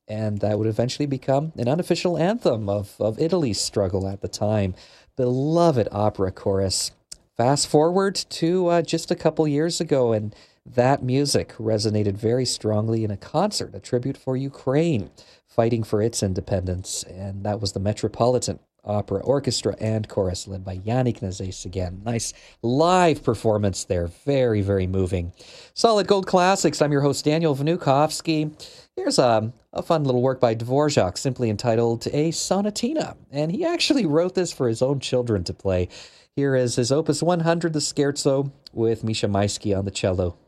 and that would eventually become an unofficial anthem of Italy's struggle at the time. Beloved opera chorus. Fast forward to just a couple years ago, and that music resonated very strongly in a concert, a tribute for Ukraine fighting for its independence, and that was the Metropolitan Opera Orchestra and Chorus, led by Yannick Nazais again. Nice live performance there. Very, very moving. Solid Gold Classics. I'm your host, Daniel Vnukovsky. Here's a fun little work by Dvorak, simply entitled A Sonatina. And he actually wrote this for his own children to play. Here is his Opus 100, the Scherzo, with Misha Maisky on the cello.